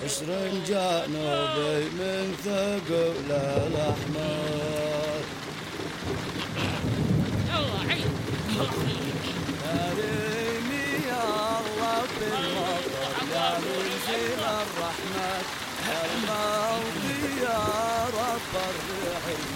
حسر جانبي من ثقل الأحمر. كريمي يا رب المطر يا منزل الرحمة، الموت يا رب الريح